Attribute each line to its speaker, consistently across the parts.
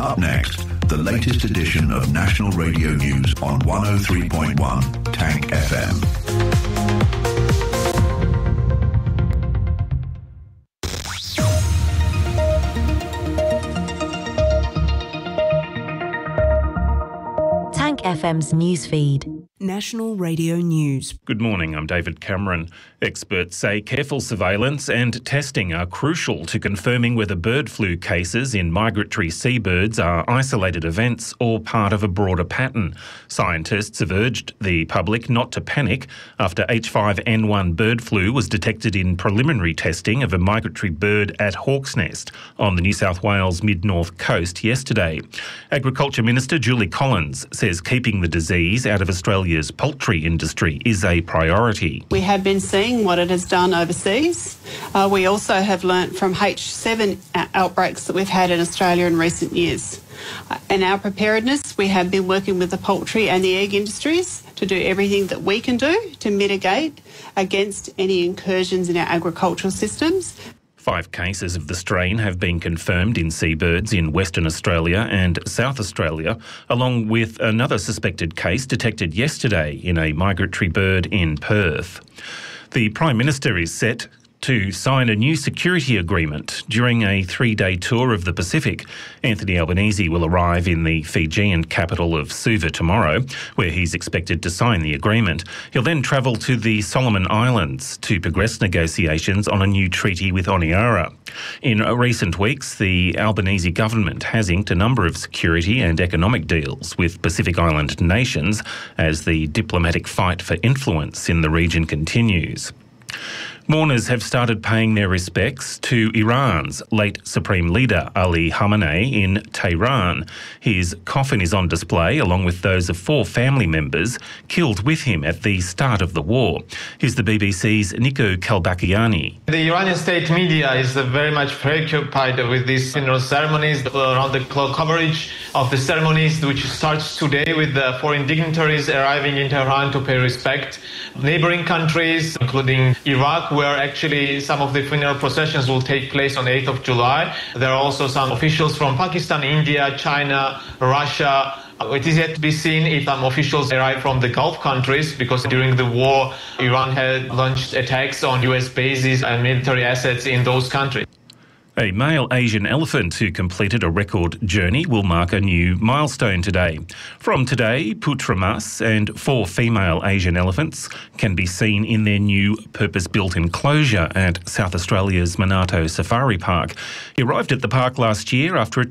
Speaker 1: Up next, the latest edition of National Radio News on 103.1 Tank FM.
Speaker 2: Tank FM's newsfeed.
Speaker 3: National Radio News.
Speaker 4: Good morning, I'm David Cameron. Experts say careful surveillance and testing are crucial to confirming whether bird flu cases in migratory seabirds are isolated events or part of a broader pattern. Scientists have urged the public not to panic after H5N1 bird flu was detected in preliminary testing of a migratory bird at Hawk's Nest on the New South Wales mid-north coast yesterday. Agriculture Minister Julie Collins says keeping the disease out of Australia's poultry industry is a priority.
Speaker 5: We have been seeing what it has done overseas. We also have learnt from H7 outbreaks that we've had in Australia in recent years. In our preparedness, we have been working with the poultry and the egg industries to do everything that we can do to mitigate against any incursions in our agricultural systems.
Speaker 4: 5 cases of the strain have been confirmed in seabirds in Western Australia and South Australia, along with another suspected case detected yesterday in a migratory bird in Perth. The Prime Minister is set to sign a new security agreement during a 3-day tour of the Pacific. Anthony Albanese will arrive in the Fijian capital of Suva tomorrow, where he's expected to sign the agreement. He'll then travel to the Solomon Islands to progress negotiations on a new treaty with Honiara. In recent weeks, the Albanese government has inked a number of security and economic deals with Pacific Island nations as the diplomatic fight for influence in the region continues. Mourners have started paying their respects to Iran's late Supreme Leader Ali Khamenei in Tehran. His coffin is on display along with those of 4 family members killed with him at the start of the war. Here's the BBC's Nico Kalbakiani.
Speaker 6: The Iranian state media is very much preoccupied with these funeral ceremonies, around-the-clock coverage of the ceremonies, which starts today with the foreign dignitaries arriving in Tehran to pay respect. Neighboring countries, including Iraq, where actually some of the funeral processions will take place on 8th of July. There are also some officials from Pakistan, India, China, Russia. It is yet to be seen if some officials arrive from the Gulf countries, because during the war, Iran had launched attacks on US bases and military assets in those countries.
Speaker 4: A male Asian elephant who completed a record journey will mark a new milestone today. From today, Putra Mas and 4 female Asian elephants can be seen in their new purpose-built enclosure at South Australia's Monarto Safari Park. He arrived at the park last year after a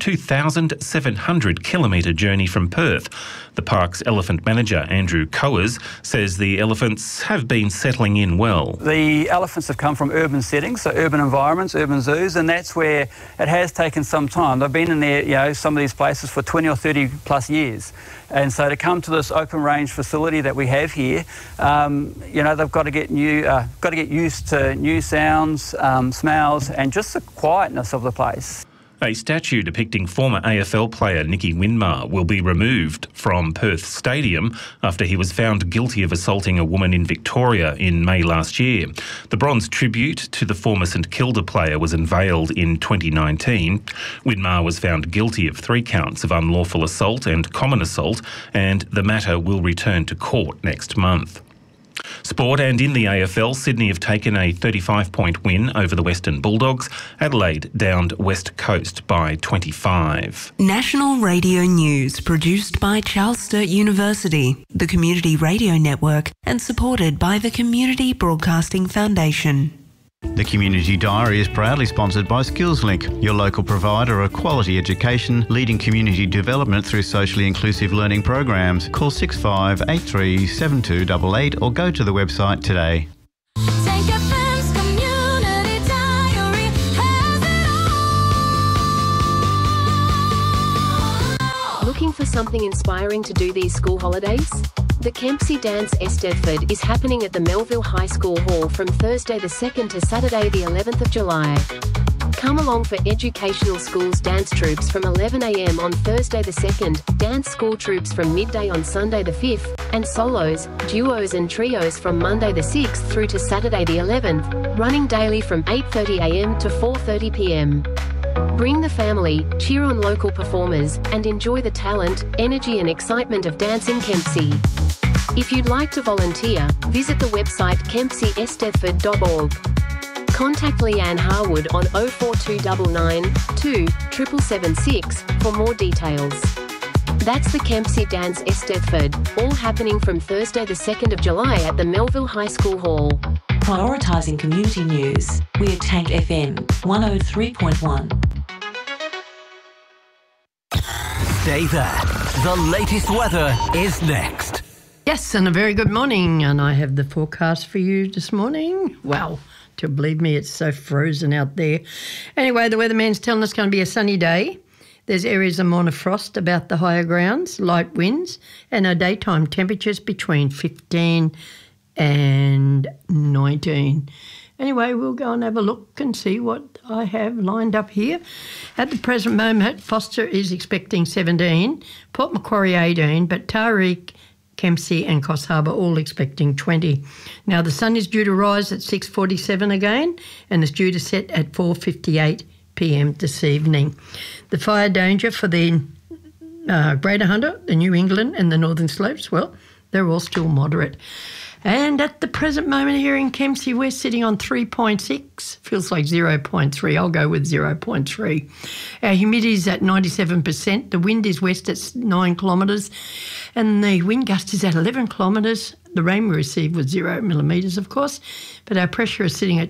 Speaker 4: 2,700-kilometre journey from Perth. The park's elephant manager, Andrew Coers, says the elephants have been settling in well.
Speaker 7: The elephants have come from urban settings, so urban environments, urban zoos, and that's where it has taken some time. They've been in there, some of these places for 20 or 30 plus years. And so to come to this open range facility that we have here, they've got to get used to new sounds, smells, and just the quietness of the place.
Speaker 4: A statue depicting former AFL player Nicky Winmar will be removed from Perth Stadium after he was found guilty of assaulting a woman in Victoria in May last year. The bronze tribute to the former St Kilda player was unveiled in 2019. Winmar was found guilty of 3 counts of unlawful assault and common assault, and the matter will return to court next month. Sport, and in the AFL, Sydney have taken a 35-point win over the Western Bulldogs. Adelaide downed West Coast by 25.
Speaker 3: National Radio News, produced by Charles Sturt University, the Community Radio Network, and supported by the Community Broadcasting Foundation.
Speaker 8: The Community Diary is proudly sponsored by SkillsLink, your local provider of quality education, leading community development through socially inclusive learning programs. Call 6583 7288 or go to the website today.
Speaker 9: Looking for something inspiring to do these school holidays? The Kempsey Dance Eisteddfod is happening at the Melville High School Hall from Thursday the 2nd to Saturday the 11th of July. Come along for Educational Schools dance troops from 11 a.m. on Thursday the 2nd, dance school troops from midday on Sunday the 5th, and solos, duos and trios from Monday the 6th through to Saturday the 11th, running daily from 8:30 a.m. to 4:30 p.m. Bring the family, cheer on local performers, and enjoy the talent, energy and excitement of dance in Kempsey. If you'd like to volunteer, visit the website kempseyestedford.org. Contact Leanne Harwood on 04299 2 7776 for more details. That's the Kempsey Dance Estedford, all happening from Thursday the 2nd of July at the Melville High School Hall.
Speaker 2: Prioritising community news. We're Tank FM 103.1.
Speaker 10: Stay there. The latest weather is next.
Speaker 11: Yes, and a very good morning. And I have the forecast for you this morning. Wow, to believe me, it's so frozen out there. Anyway, the weatherman's telling us it's going to be a sunny day. There's areas of minor frost about the higher grounds, light winds, and our daytime temperatures between 15 and 19. Anyway, we'll go and have a look and see what I have lined up here. At the present moment, Foster is expecting 17, Port Macquarie 18, but Tarik, Kempsey and Coffs Harbour all expecting 20. Now, the sun is due to rise at 6:47 again and is due to set at 4:58 p.m. this evening. The fire danger for the Greater Hunter, the New England and the Northern Slopes, well, they're all still moderate. And at the present moment here in Kempsey, we're sitting on 3.6. Feels like 0.3. I'll go with 0.3. Our humidity is at 97%. The wind is west at 9 kilometres and the wind gust is at 11 kilometres. The rain we received was 0 millimetres, of course, but our pressure is sitting at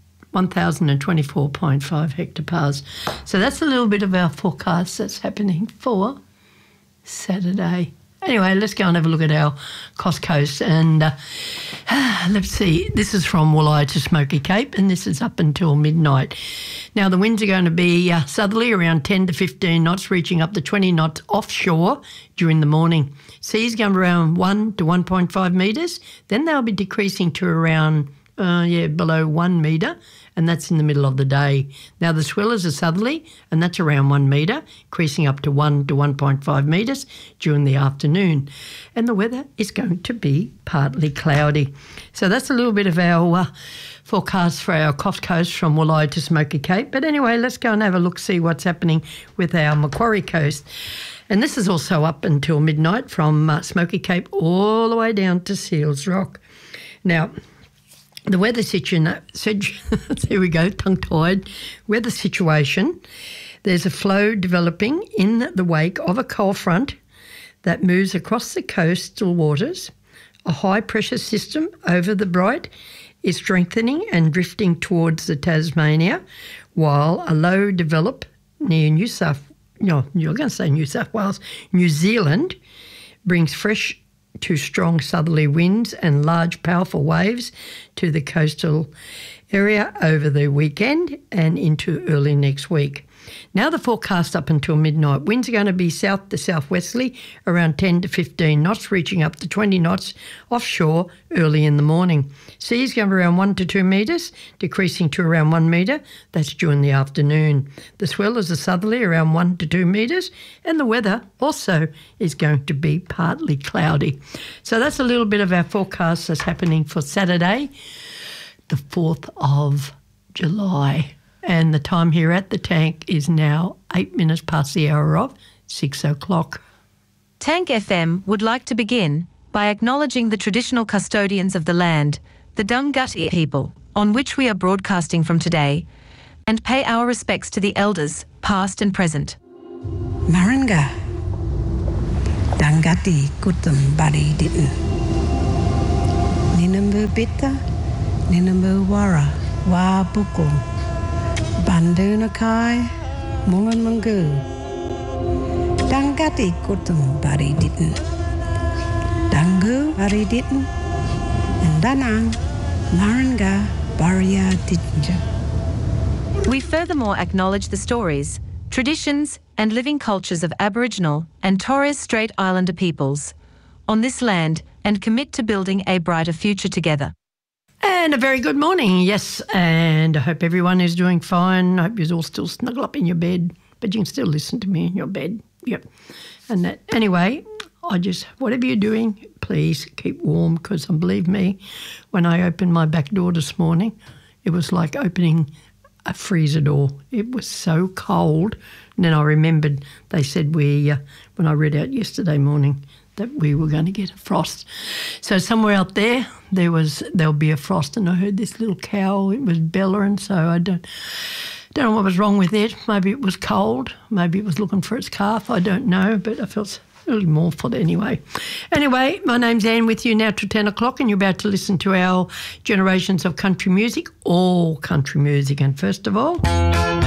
Speaker 11: 1,024.5 hectopars. So that's a little bit of our forecast that's happening for Saturday. Anyway, let's go and have a look at our Coast Coast. And let's see, this is from Woolleye to Smoky Cape, and this is up until midnight. Now, the winds are going to be southerly around 10 to 15 knots, reaching up to 20 knots offshore during the morning. Seas going around 1 to 1.5 metres. Then they'll be decreasing to around, below 1 metre, and that's in the middle of the day. Now, the swells are southerly, and that's around 1 metre, increasing up to 1 to 1.5 metres during the afternoon. And the weather is going to be partly cloudy. So that's a little bit of our forecast for our Coast Coast from Woolleye to Smoky Cape. But anyway, let's go and have a look, see what's happening with our Macquarie Coast. And this is also up until midnight from Smoky Cape all the way down to Seals Rock. Now, the weather situation, there we go, tongue-tied, weather situation, there's a flow developing in the wake of a cold front that moves across the coastal waters. A high-pressure system over the Bright is strengthening and drifting towards the Tasmania, while a low develop near New South Wales, New Zealand, brings fresh to strong southerly winds and large powerful waves to the coastal area over the weekend and into early next week. Now the forecast up until midnight. Winds are going to be south to southwesterly around 10 to 15 knots, reaching up to 20 knots offshore early in the morning. Seas going around 1 to 2 metres, decreasing to around 1 metre. That's during the afternoon. The swells are southerly around 1 to 2 metres, and the weather also is going to be partly cloudy. So that's a little bit of our forecast that's happening for Saturday, the 4th of July. And the time here at the tank is now 8 minutes past the hour of 6 o'clock.
Speaker 2: Tank FM would like to begin by acknowledging the traditional custodians of the land, the Dunghutti people, on which we are broadcasting from today, and pay our respects to the elders, past and present.
Speaker 12: Maranga, Dunghutti kutum bari ditten. Ninambu bitta, Ninambu wara, wa buku. Bandunakai, Mungan Mungu, Dunghutti kutum bari ditten, Dungu bari ditten, and Danang, Maranga Baria ditten.
Speaker 2: We furthermore acknowledge the stories, traditions, and living cultures of Aboriginal and Torres Strait Islander peoples on this land and commit to building a brighter future together.
Speaker 11: And a very good morning, yes, and I hope everyone is doing fine. I hope you're all still snuggle up in your bed, but you can still listen to me in your bed. Yep. And that, anyway, whatever you're doing, please keep warm, because believe me, when I opened my back door this morning, it was like opening a freezer door. It was so cold. And then I remembered they said when I read out yesterday morning that we were going to get a frost. So somewhere out there, there'll be a frost. And I heard this little cow, it was bellowing, so I don't know what was wrong with it. Maybe it was cold. Maybe it was looking for its calf. I don't know, but I felt really mournful anyway. Anyway, my name's Anne with you now till 10 o'clock, and you're about to listen to our Generations of Country Music, all country music. And first of all...